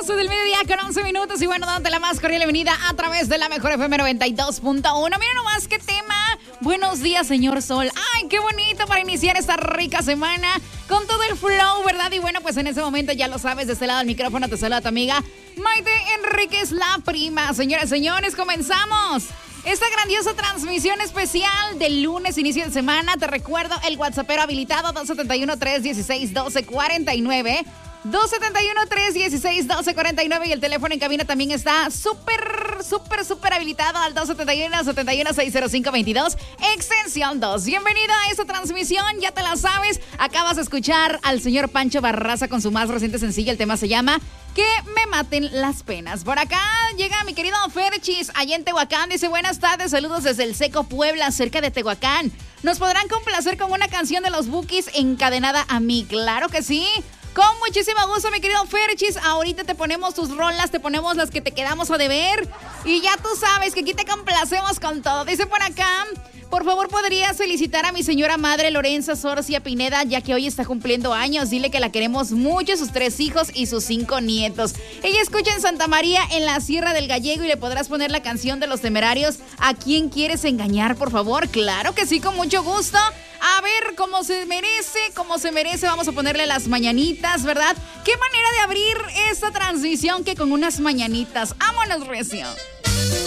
12 del mediodía con 11 minutos. Y bueno, dándote la más cordial bienvenida a través de la mejor FM 92.1. Mira nomás qué tema. Buenos días, señor Sol. Ay, qué bonito para iniciar esta rica semana con todo el flow, ¿verdad? Y bueno, pues en ese momento ya lo sabes, de este lado del micrófono te saluda tu amiga Maite Enríquez, la prima. Señoras y señores, comenzamos esta grandiosa transmisión especial del lunes, inicio de semana. Te recuerdo el WhatsAppero habilitado 271-316-1249. 271-316-1249 y el teléfono en cabina también está súper habilitado al 271-71-60522, extensión 2. Bienvenido a esta transmisión, ya te la sabes. Acabas de escuchar al señor Pancho Barraza con su más reciente sencillo. El tema se llama Que me maten las penas. Por acá llega mi querido Ferchis, allá en Tehuacán. Dice, buenas tardes, saludos desde el Seco, Puebla, cerca de Tehuacán. ¿Nos podrán complacer con una canción de los Bukis, Encadenada a mí? Claro que sí. Con muchísimo gusto, mi querido Ferchis. Ahorita te ponemos tus rolas, te ponemos las que te quedamos a deber. Y ya tú sabes que aquí te complacemos con todo. Dice por acá, por favor, ¿podrías felicitar a mi señora madre Lorenza Sorcia Pineda, ya que hoy está cumpliendo años? Dile que la queremos mucho, sus 3 hijos y sus 5 nietos. Ella escucha en Santa María, en la Sierra del Gallego, y le podrás poner la canción de Los Temerarios, ¿A quién quieres engañar, por favor? Claro que sí, con mucho gusto. A ver, como se merece, vamos a ponerle las mañanitas, ¿verdad? ¿Qué manera de abrir esta transmisión que con unas mañanitas? ¡Vámonos, recio!